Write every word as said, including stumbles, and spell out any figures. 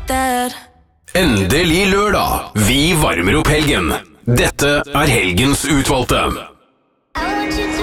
that. Endelig lørdag. Vi varmer opp helgen. Dette er helgens utvalgte. I want you to